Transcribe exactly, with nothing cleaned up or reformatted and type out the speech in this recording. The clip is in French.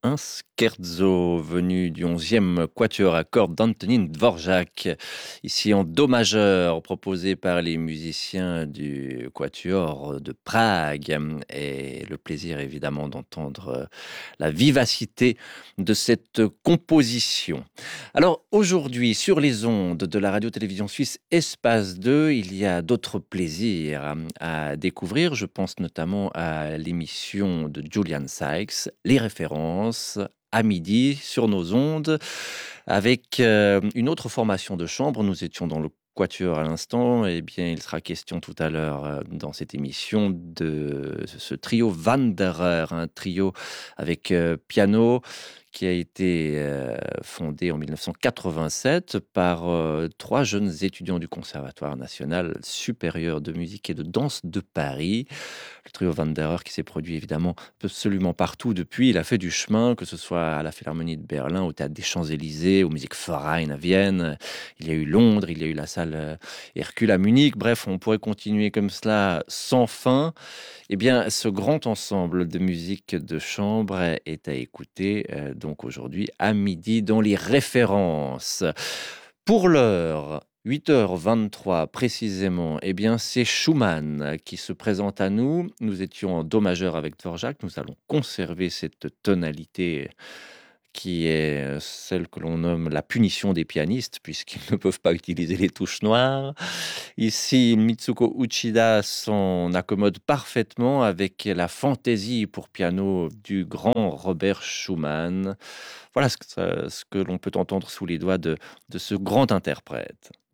un scherzo venu du onzième quatuor à cordes d'Antonin Dvorak, ici en do majeur, proposé par les musiciens du quatuor de Prague. Et le plaisir évidemment d'entendre la vivacité de cette composition. Alors aujourd'hui, sur les ondes de la radio-télévision suisse Espace deux, il y a d'autres plaisirs à découvrir. Je pense notamment à l'émission de Julian Sykes, Les références, à midi, sur nos ondes, avec euh, une autre formation de chambre. Nous étions dans le quatuor à l'instant. Eh bien, il sera question tout à l'heure euh, dans cette émission de ce trio Wanderer, un trio avec euh, piano qui a été euh, fondé en mille neuf cent quatre-vingt-sept par euh, trois jeunes étudiants du Conservatoire national supérieur de musique et de danse de Paris. Le trio Wanderer qui s'est produit évidemment absolument partout depuis. Il a fait du chemin, que ce soit à la Philharmonie de Berlin, au Théâtre des Champs-Élysées, au Musikverein à Vienne. Il y a eu Londres, il y a eu la salle euh, Hercule à Munich. Bref, on pourrait continuer comme cela sans fin. Eh bien, ce grand ensemble de musique de chambre est à écouter euh, donc aujourd'hui à midi dans les références. Pour l'heure, huit heures vingt-trois précisément, eh bien, c'est Schumann qui se présente à nous. Nous étions en do majeur avec Dvorak. Nous allons conserver cette tonalité qui est celle que l'on nomme la punition des pianistes, puisqu'ils ne peuvent pas utiliser les touches noires. Ici, Mitsuko Uchida s'en accommode parfaitement avec la fantaisie pour piano du grand Robert Schumann. Voilà ce que, ça- ce que l'on peut entendre sous les doigts de, de ce grand interprète.